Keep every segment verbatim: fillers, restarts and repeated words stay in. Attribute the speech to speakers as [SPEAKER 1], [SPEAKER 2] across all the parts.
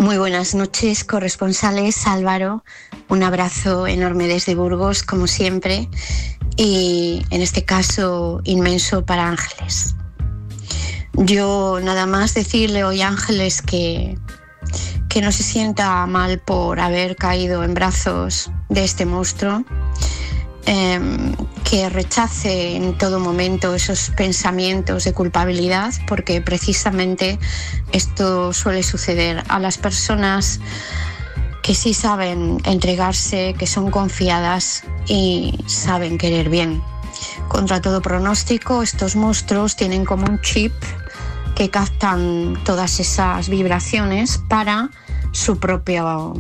[SPEAKER 1] Muy buenas noches, corresponsales. Álvaro, un abrazo enorme desde Burgos, como siempre, y en este caso inmenso para Ángeles. Yo nada más decirle hoy a Ángeles que, que no se sienta mal por haber caído en brazos de este monstruo, eh, que rechace en todo momento esos pensamientos de culpabilidad, porque precisamente esto suele suceder a las personas que sí saben entregarse, que son confiadas y saben querer bien. Contra todo pronóstico, estos monstruos tienen como un chip que captan todas esas vibraciones para su propio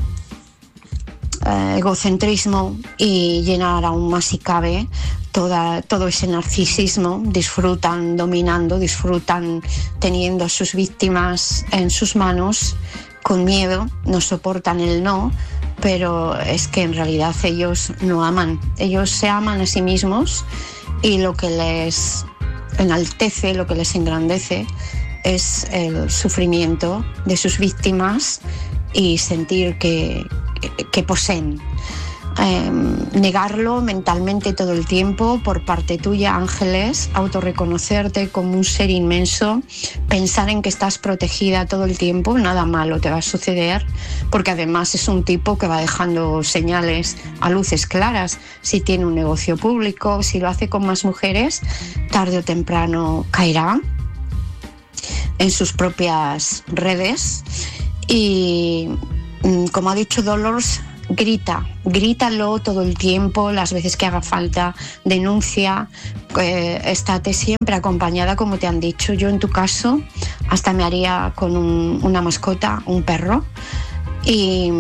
[SPEAKER 1] eh, egocentrismo y llenar aún más si cabe toda, todo ese narcisismo. Disfrutan dominando, disfrutan teniendo a sus víctimas en sus manos con miedo, no soportan el no, pero es que en realidad ellos no aman, ellos se aman a sí mismos y lo que les enaltece, lo que les engrandece es el sufrimiento de sus víctimas y sentir que, que, que poseen. Eh, negarlo mentalmente todo el tiempo por parte tuya, Ángeles, autorreconocerte como un ser inmenso, pensar en que estás protegida todo el tiempo, nada malo te va a suceder, porque además es un tipo que va dejando señales a luces claras. Si tiene un negocio público, si lo hace con más mujeres, tarde o temprano caerá en sus propias redes. Y como ha dicho Dolores, grita, grítalo todo el tiempo, las veces que haga falta, denuncia, eh, estate siempre acompañada, como te han dicho. Yo en tu caso hasta me haría con un, una mascota, un perro, y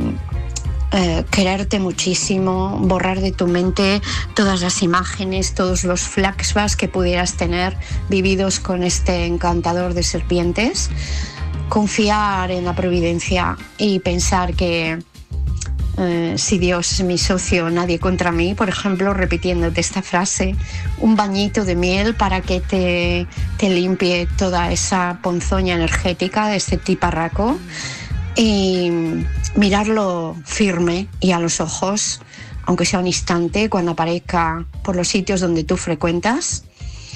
[SPEAKER 1] eh, quererte muchísimo, borrar de tu mente todas las imágenes, todos los flashbacks que pudieras tener vividos con este encantador de serpientes, confiar en la providencia y pensar que Uh, si Dios es mi socio, nadie contra mí, por ejemplo, repitiéndote esta frase, un bañito de miel para que te, te limpie toda esa ponzoña energética de este tiparraco, y mirarlo firme y a los ojos, aunque sea un instante, cuando aparezca por los sitios donde tú frecuentas,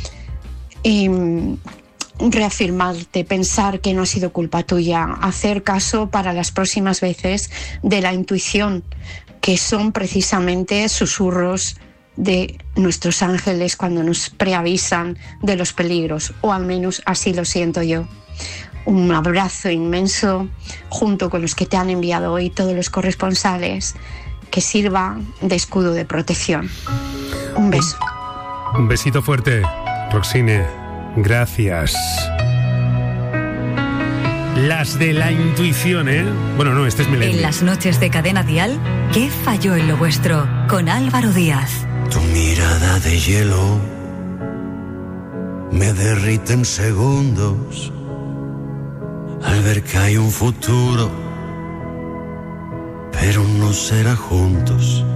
[SPEAKER 1] y reafirmarte, pensar que no ha sido culpa tuya, hacer caso para las próximas veces de la intuición, que son precisamente susurros de nuestros ángeles cuando nos preavisan de los peligros, o al menos así lo siento yo. Un abrazo inmenso junto con los que te han enviado hoy todos los corresponsales, que sirva de escudo de protección. Un beso.
[SPEAKER 2] Un besito fuerte, Roxine. Gracias. Las de la intuición, ¿eh? Bueno, no, este es Melendi.
[SPEAKER 3] En las noches de Cadena Dial, ¿qué falló en lo vuestro? Con Álvaro Díaz.
[SPEAKER 4] Tu mirada de hielo me derrite en segundos al ver que hay un futuro, pero no será juntos.